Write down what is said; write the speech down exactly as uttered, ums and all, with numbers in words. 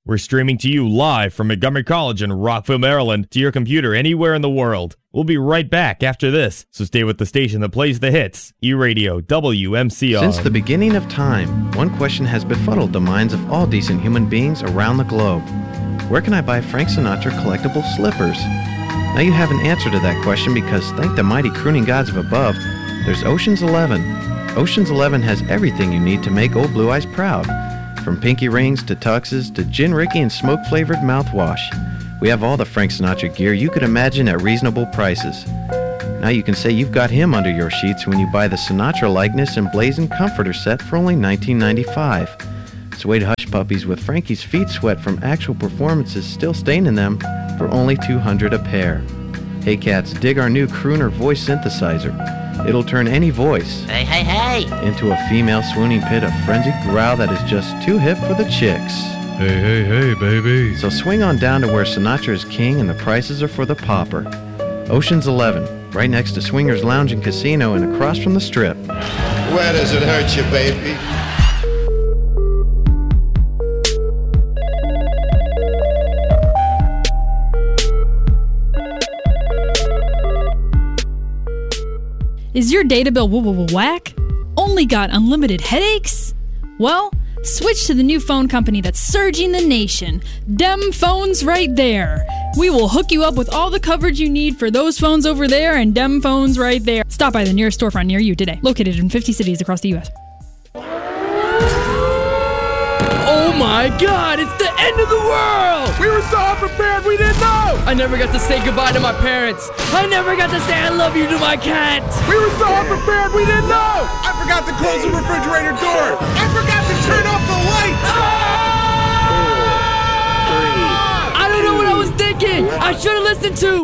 We're streaming to you live from Montgomery College in Rockville, Maryland, to your computer anywhere in the world. We'll be right back after this, so stay with the station that plays the hits, E-Radio, W M C R. Since the beginning of time, one question has befuddled the minds of all decent human beings around the globe. Where can I buy Frank Sinatra collectible slippers? Now you have an answer to that question because, thank the mighty crooning gods of above, there's Ocean's Eleven. Ocean's Eleven has everything you need to make old Blue Eyes proud. From pinky rings to tuxes to gin Ricky and smoke-flavored mouthwash. We have all the Frank Sinatra gear you could imagine at reasonable prices. Now you can say you've got him under your sheets when you buy the Sinatra likeness and blazing comforter set for only nineteen ninety-five dollars. Suede hush puppies with Frankie's feet sweat from actual performances still staining them for only two hundred dollars a pair. Hey cats, dig our new crooner voice synthesizer. It'll turn any voice hey, hey, hey. into a female swooning pit of frenzied growl that is just too hip for the chicks. Hey, hey, hey, baby. So swing on down to where Sinatra is king and the prices are for the pauper. Ocean's Eleven, right next to Swingers Lounge and Casino and across from the Strip. Where does it hurt you, baby? Is your data bill whack? Only got unlimited headaches? Well, switch to the new phone company that's surging the nation. Dem Phones right there. We will hook you up with all the coverage you need for those phones over there and Dem Phones right there. Stop by the nearest storefront near you today. Located in fifty cities across the U S Oh my God, it's the end of the world! We were so unprepared, we didn't know! I never got to say goodbye to my parents. I never got to say I love you to my cat. We were so unprepared, we didn't know! I forgot to close the refrigerator door! I forgot to turn off the lights! Ah! I don't know what I was thinking! I should have listened to